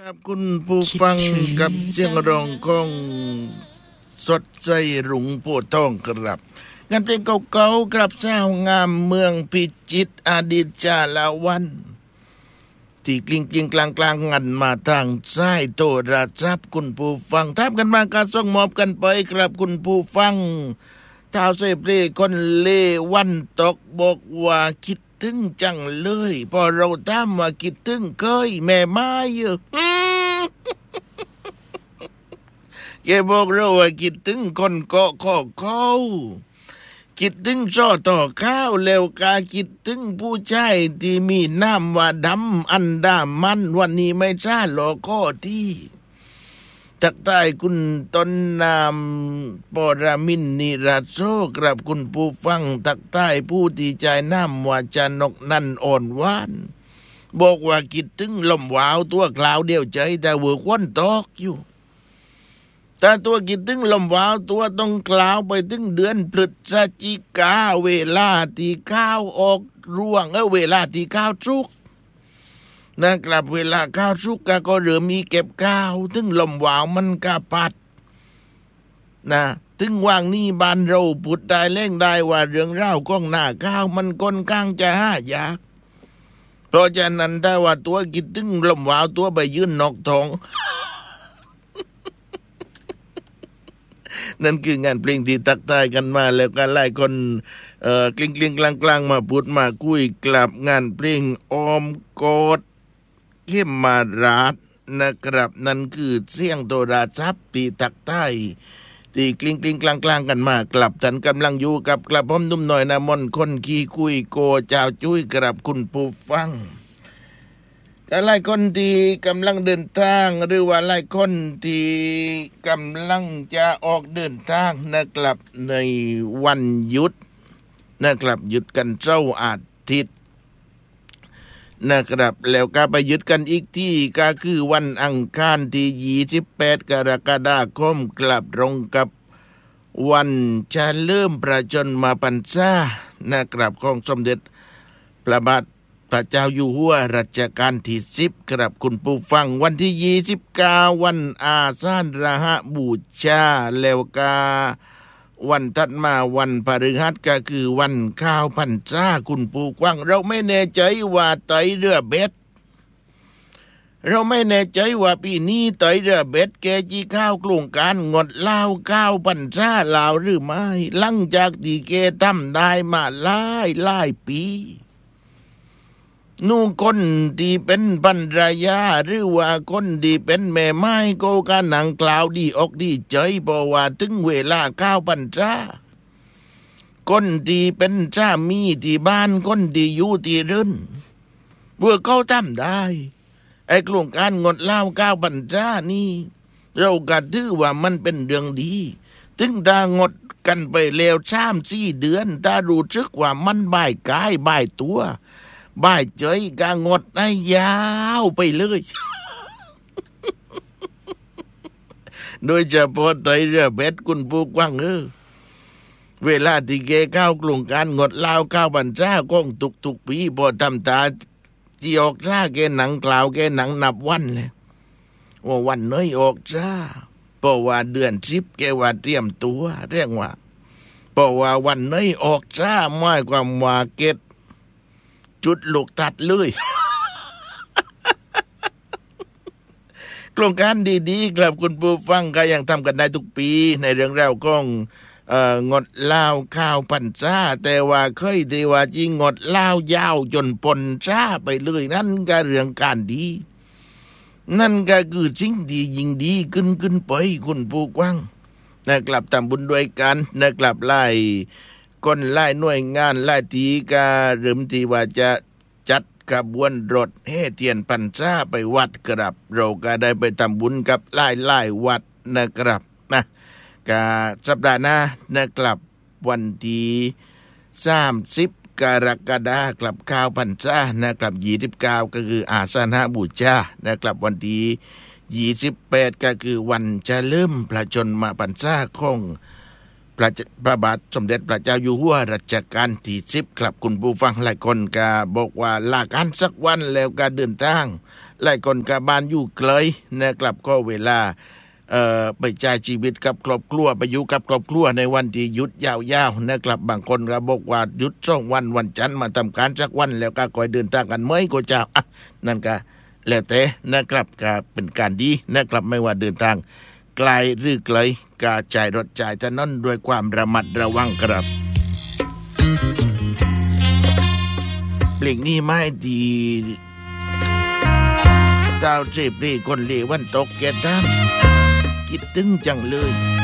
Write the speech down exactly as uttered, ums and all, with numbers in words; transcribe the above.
ครับคุณผู้ฟังกับเสียงร้องของสดใจรุ่งโพธิ์ทองครับงานเพลงเก่าๆกับเจ้างามเมืองพิจิตรอดีตจาลาวันที่กลิ้งกลิ้งกลางกลางงันมาทางซ้ายโตราจับคุณผู้ฟังทับกันมาการส่งมอบกันไปครับคุณผู้ฟังท้าวเสเพลคนเลวันตกบอกว่าคิดถึงจังเลยพอเราถามว่าคิดถึงเคยแม่ไม้เยอะแกบอกเราว่าคิดถึงคนเกาะข้อเขาคิดถึงช่อต่อข้าวแล้วกาคิดถึงผู้ชายที่มีน้ำว่าดำอันดามันวันนี้ไม่ใช่หรอกข้อที่ทักทายคุณต้นนามปรามินนิราโซกับคุณผู้ฟังทักทายผู้ที่ใจน้ำว่าจะนกนันอ่อนหวานบอกว่าคิดถึงลมวาวตัวกล่าวเดียวใจแต่เวอร์ควันตอกอยู่แต่ตัวคิดถึงลมวาวตัวต้องกล่าวไปถึงเดือนพฤศจิกาเวลาที่ข้าวออกร่วงเออเวลาที่ข้าวสุกนะครับเวลาข้าวสุกก็เริ่มมีเก็บข้าวถึงลมวาวมันก็ปัดนะถึงว่างนี้บ้านเราพูดได้เล่งได้ว่าเรื่องเล่าของหน้าข้าวมันก้นข้างจะหายากเพราะฉะนั้นถ้าว่าตัวคิดถึงลมวาวตัวไปยืนนอกท้อง นั่นคืองานเพลงที่ตักทายกันมาแล้วก็หลายคนเอ่อกลิ้งกลิ้งกลางกลางมาพูดมาคุยกลับงานเพลงออมกอดเข้มมาราดนะครับนั่นคือเสียงโทรศัพท์ที่ตักทายที่กลิ้งกลิ้งกลางกลางกันมากลับท่านกำลังอยู่กับกระผมนุ่มหน่อยนะมนคนขี้คุยโกเจ้าจุ้ยกับคุณผู้ฟังก็หลายคนที่กำลังเดินทางหรือว่าหลายคนที่กำลังจะออกเดินทางนะครับในวันหยุดนะครับหยุดกันเช้าอาทิตย์นะครับแล้วก็ไปหยุดกันอีกที่ก็คือวันอังคารที่ยี่สิบแปดกรกฎาคมกลับตรงกับวันเฉลิมพระชนมพรรษานะครับของสมเด็จพระบาทพระเจ้าอยู่หัวรัชกาลที่สิบครับคุณผู้ฟังวันที่ยี่สิบเก้าวันอาสาฬหบูชาแล้วก็วันถัดมาวันพฤหัสก็คือวันข้าวพรรษาคุณผู้ฟังเราไม่แน่ใจว่าไตเรือเบ็ดเราไม่แน่ใจว่าปีนี้ไตเรือเบ็ดแกจีข้าวโครงการงดเหล้าข้าวพรรษาลาวหรือไม่หลังจากที่แกทำได้มาหลายหลายปีนู่คนที่เป็นภรรยาหรือว่าคนที่เป็นแม่ไม้ก็การหนังกล่าวดีออกดีใจเพราะว่าถึงเวลาข้าวพรรษาคนที่เป็นสามีที่บ้านคนที่อยู่ที่เรือนเพื่อเขาทำได้ไอ้โครงการงดเหล้าข้าวพรรษานี่เราก็ถือว่ามันเป็นเรื่องดีถึงถ้างดกันไปแล้วสามสี่เดือนถ้ารู้สึกว่ามันบ่ายกายบ่ายตัวบ่ายเจยกางดให้ยาวไปเลย โดยเฉพาะไตเรือเบ็ดคุณผู้กว้างเออเวลาที่แกเข้าโครงการงดเหล้าข้าวพรรษาก้องตุกตุกปีพอทำตาที่ออกซ่าแกหนังกล่าวแกหนังนับวันเลยว่าวันน้อยออกซ่าเพราะว่าเดือนสิบแกว่าเตรียมตัวเรียกว่าเพราะว่าวันน้อยออกซ่าหมายความว่าเกตจุดลูกตัดเลย โครงการดีๆครับคุณผู้ฟังก็ยังทำกันได้ทุกปีในเรื่องราวของเอ่องดเหล้าข้าวพรรษาแต่ว่าเคยที่ว่าจริงงดเหล้ายาวจนปนชาไปเลยนั่นก็เรื่องการดีนั่นก็คือสิ่งที่ยิ่งดีขึ้นขึ้นไปคุณผู้ฟังนะครับทำบุญด้วยกันนะครับไล่คนไล่หน่วยงานไล่ทีกาเริ่มที่ว่าจะจัดขบวนรถแห่เทียนพรรษาไปวัดครับเราก็ได้ไปทำบุญกับไล่ไล่วัดนะครับนะกาสัปดาห์หน้านะครับวันที่สามสิบกรกฎาคมกลับข้าวพรรษานะครับยี่สิบเก้าก็คืออาสาฬหบูชานะครับวันที่ยี่สิบแปดก็คือวันเฉลิมพระชนมพรรษาของพระพระบาทสมเด็จพระเจ้าอยู่หัวรัชกาลที่สิบครับคุณผู้ฟังหลายคนก็บอกว่าลาการสักวันแล้วก็เดินทางหลายคนก็บ้านอยู่ไกลนะครับก็เวลาเอ่อไปจ่ายชีวิตกับครอบครัวไปอยู่กับครอบครัวในวันที่หยุดยาวๆนะครับบางคนก็บอกว่าหยุดสองวันวันจันทร์มาทำการสักวันแล้วก็คอยเดินทางกันเมื่อยก็เจ้าอ่ะนั่นก็แล้วแต่นะครับก็เป็นการดีนะครับไม่ว่าเดินทางไกลหรือไกลก็จ่ายรถจ่ายถนนด้วยความระมัดระวังครับเพลงนี้ไม่ดีดาวเจ็บรีคนเลวันตกแก่ตั้งคิดถึงจังเลย